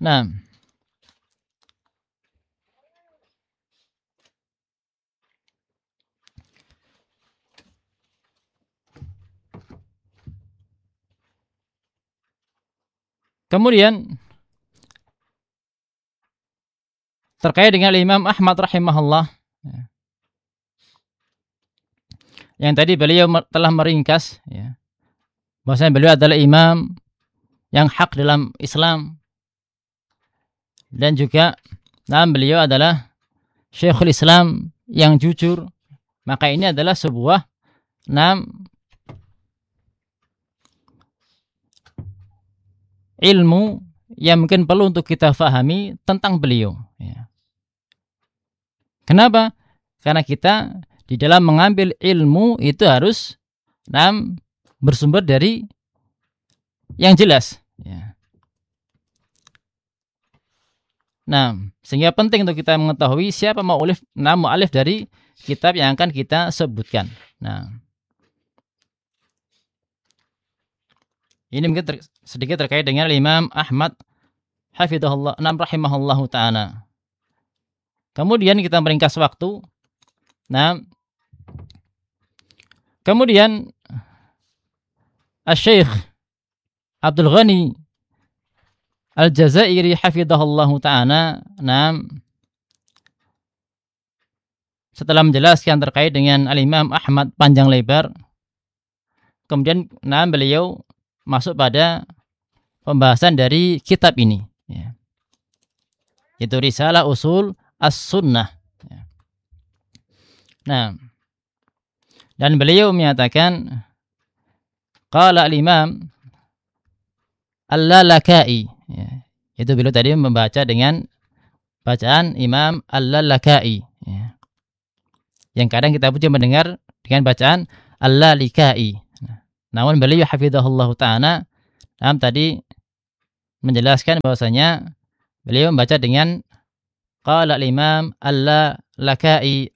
Nah, kemudian terkait dengan Imam Ahmad rahimahullah, yang tadi beliau telah meringkas, ya, bahwasanya beliau adalah imam yang hak dalam Islam, dan juga beliau adalah Syekhul Islam yang jujur. Maka ini adalah sebuah ilmu yang mungkin perlu untuk kita fahami tentang beliau, ya. Kenapa? Karena kita di dalam mengambil ilmu itu harus bersumber dari yang jelas, ya. Nah, sehingga penting untuk kita mengetahui siapa mu'allif dari kitab yang akan kita sebutkan. Nah, ini mungkin sedikit terkait dengan Imam Ahmad hafizahullah rahimahullahu ta'ala. Kemudian kita meringkas waktu. Nah, kemudian Asy-Syaikh Abdul Ghani Al-Jazairi hafizahullahu ta'ala, setelah menjelaskan terkait dengan Al-Imam Ahmad panjang lebar, kemudian beliau masuk pada pembahasan dari kitab ini, ya, yaitu Risalah Usul As-Sunnah, ya. Nah, dan beliau menyatakan qala al-Imam Al-Lalaka'i, ya, itu beliau tadi membaca dengan bacaan Imam Al-Lalaka'i, ya, yang kadang kita pun mendengar dengan bacaan Al-Lalika'i. Namun beliau hafizahullah ta'ala tadi menjelaskan bahwasanya beliau membaca dengan qala al-Imam Al-Lalaka'i